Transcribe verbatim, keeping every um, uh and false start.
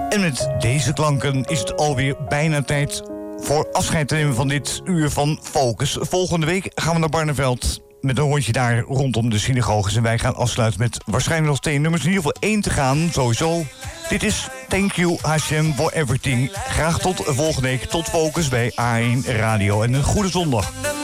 En met deze klanken is het alweer bijna tijd voor afscheid te nemen van dit uur van Focus. Volgende week gaan we naar Barneveld met een rondje daar rondom de synagoges. En wij gaan afsluiten met waarschijnlijk nog twee nummers. In ieder geval één te gaan, sowieso. Dit is Thank You Hashem for Everything. Graag tot volgende week. Tot Focus bij A één Radio. En een goede zondag.